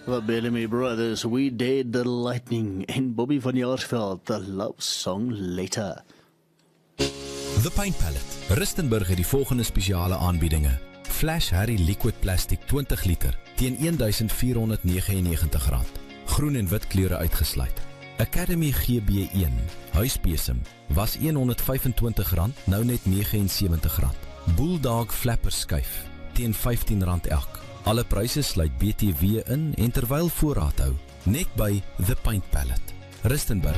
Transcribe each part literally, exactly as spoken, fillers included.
The Bellamy Brothers, We Dared the Lightning, en Bobby van Jaarsveld, The Love Song Later. The Paint Palette. Rustenburg het die volgende spesiale aanbiedinge. Flash Harry Liquid Plastic twintig liter teen fourteen negenennegentig rand. Groen en wit kleure uitgesluit. Academy G B one, huisbesem, was one hundred vyfentwintig rand, nou net negenensewentig rand. Bulldog Flapper skuif, teen fifteen rand elk. Alle pryse sluit B T W in en terwyl voorraad hou. Net by The Paint Palette. Rustenburg.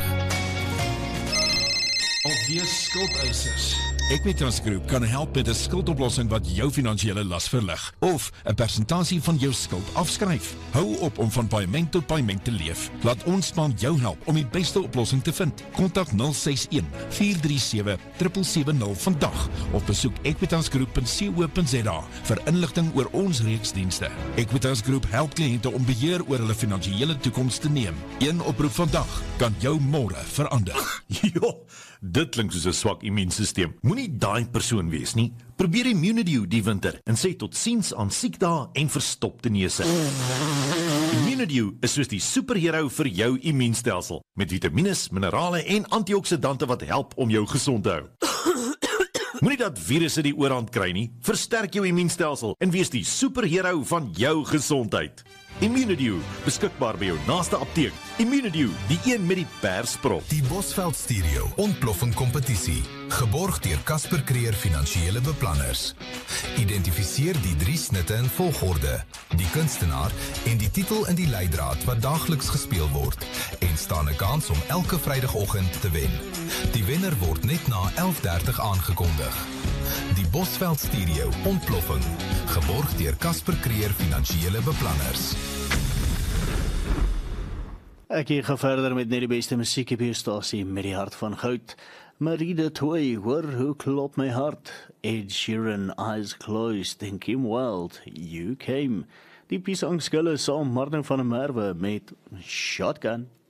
Alweer skuldeisers. Equitas Groep kan help met 'n skuldoplossing wat jou finansiële las verlig of 'n persentasie van jou skuld afskryf. Hou op om van paaiement tot paaiement te leef. Laat ons span jou help om die beste oplossing te vind. Kontak zero six one, four three seven, seven seven zero vandag of besoek equitas groep dot co dot za vir inligting oor ons reeks dienste. Equitas Groep help kliënte om beheer oor hulle finansiële toekoms te neem. Een oproep vandag kan jou môre verander. Jo, dit klink soos 'n swak immuunstelsel. Moenie daai persoon wees nie. Probeer Immunidew die winter en sê tot siens aan siekdae en verstopte neuse. Immunidew is soos die superhero vir jou immuunstelsel, met vitamines, minerale en antioksidante wat help om jou gesond te hou. Moenie dat virusse die oorhand kry nie. Versterk jou immuunstelsel en wees die superhero van jou gesondheid. Immunidew, beskikbaar by jou naaste apteek. Immunidew, die een met die persprop. Die Bosveld Stereo ontploffing kompetisie, geborg deur Casper Creer Finansiële Beplanners. Identifiseer die drie snitte in volgorde, die kunstenaar en die titel in die leidraad wat daagliks gespeel word en staan 'n kans om elke Vrydagoggend te wen. Die wenner word net na elf dertig aangekondig. Die Bosveld Stereo ontploffing, geborg deur Casper Creer Finansiële Beplanners. Ek gaan verder met net die beste musiek op hier stasie met die hart van goud. Marie de Toy, hoor hoe klop my hart. Ed Sheeran, Eyes Closed, en Kim Wilde, You Came. Die piesangskille saam Martin van der Merwe met Shotgun.